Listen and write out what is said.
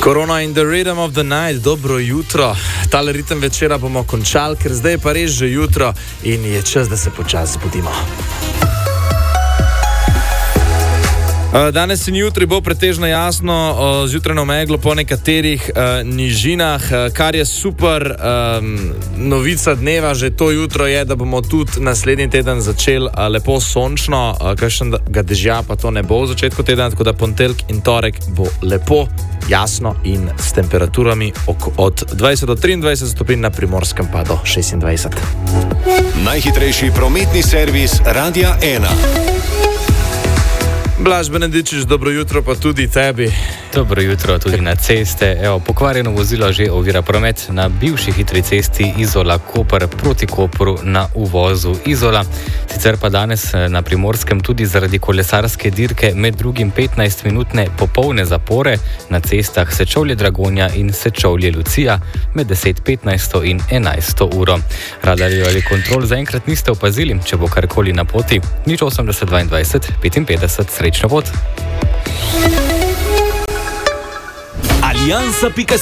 Corona in the rhythm of the night, dobro jutro. Tale ritem večera bomo končali, ker zdaj je pa res že jutro in je čas, da se počasi zbudimo. Danes in jutri bo pretežno jasno, zjutraj meglo po nekaterih nižinah, kar je super novica dneva, že to jutro je, da bomo tudi naslednji teden začeli lepo sončno, kakšnega dežja pa to ne bo v začetku tedna, tako da ponedeljek in torek bo lepo, jasno in s temperaturami od 20 do 23 stopinj, na Primorskem pa do 26. Najhitrejši prometni servis Radia 1. Blaž Benedičič, dobro jutro pa tudi tebi. Dobro jutro tudi na ceste. Pokvarjeno vozilo že ovira promet na bivši hitri cesti Izola-Koper proti Kopru na uvozu Izola. Sicer pa danes na Primorskem tudi zaradi kolesarske dirke med drugim 15-minutne popolne zapore na cestah Sečovlje-Dragonja in Sečovlje-Lucija med 10:15 in 11. uro. Radarjev ali kontrol zaenkrat niste opazili, če bo karkoli na poti. 080 22 55, srečno pot. Aliansa.si